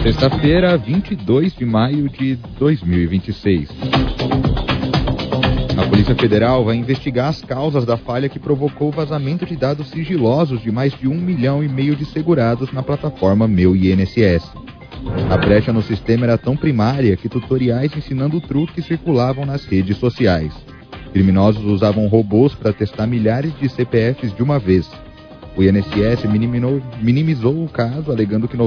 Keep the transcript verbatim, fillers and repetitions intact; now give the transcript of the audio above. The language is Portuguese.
Sexta-feira, vinte e dois de maio de dois mil e vinte e seis. A Polícia Federal vai investigar as causas da falha que provocou o vazamento de dados sigilosos de mais de um milhão e meio de segurados na plataforma Meu I N S S. A brecha no sistema era tão primária que tutoriais ensinando truques circulavam nas redes sociais. Criminosos usavam robôs para testar milhares de C P Fs de uma vez. O I N S S minimizou, minimizou o caso, alegando que